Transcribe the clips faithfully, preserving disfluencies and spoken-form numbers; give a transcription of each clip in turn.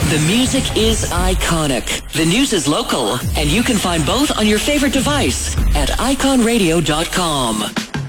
The music is iconic. The news is local. And you can find both on your favorite device at icon radio dot com.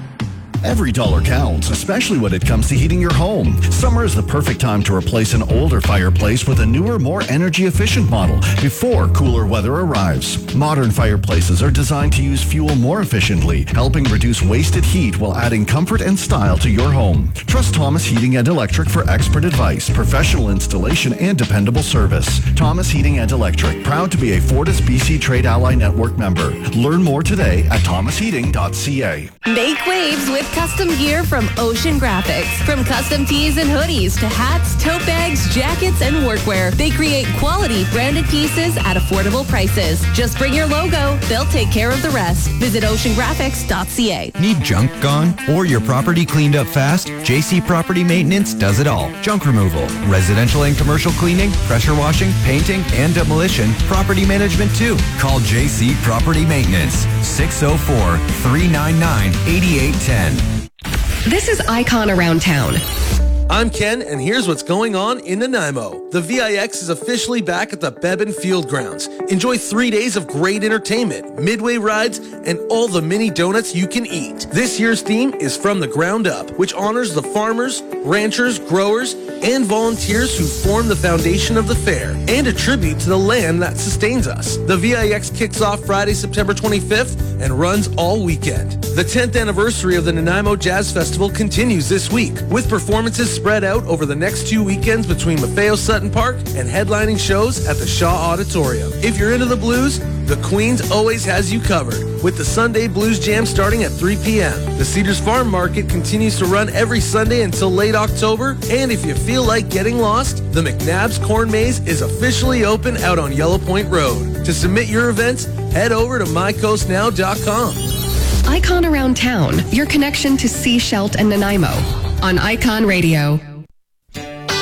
Every dollar counts, especially when it comes to heating your home. Summer is the perfect time to replace an older fireplace with a newer, more energy-efficient model before cooler weather arrives. Modern fireplaces are designed to use fuel more efficiently, helping reduce wasted heat while adding comfort and style to your home. Trust Thomas Heating and Electric for expert advice, professional installation, and dependable service. Thomas Heating and Electric, proud to be a Fortis B C Trade Ally Network member. Learn more today at thomas heating dot c a. Make waves with custom gear from Ocean Graphics. From custom tees and hoodies to hats, tote bags, jackets, and workwear, they create quality branded pieces at affordable prices. Just bring your logo. They'll take care of the rest. Visit ocean graphics dot c a. Need junk gone or your property cleaned up fast? J C Property Maintenance does it all. Junk removal, residential and commercial cleaning, pressure washing, painting, and demolition. Property management too. Call J C Property Maintenance. six oh four, three nine nine, eight eight one zero. This is Icon Around Town. I'm Ken, and here's what's going on in Nanaimo. The V I X is officially back at the Beban Field Grounds. Enjoy three days of great entertainment, midway rides, and all the mini donuts you can eat. This year's theme is From the Ground Up, which honors the farmers, ranchers, growers, and volunteers who form the foundation of the fair, and a tribute to the land that sustains us. The V I X kicks off Friday, September twenty-fifth, and runs all weekend. The tenth anniversary of the Nanaimo Jazz Festival continues this week, with performances spread out over the next two weekends between Maffeo Sutton Park and headlining shows at the Shaw Auditorium. If you're into the blues, the Queens always has you covered, with the Sunday Blues Jam starting at three p.m. The Cedars Farm Market continues to run every Sunday until late October, and if you feel like getting lost, the McNabb's Corn Maze is officially open out on Yellow Point Road. To submit your events, head over to my coast now dot com. Icon Around Town, your connection to Sea Shelt and Nanaimo on Icon Radio.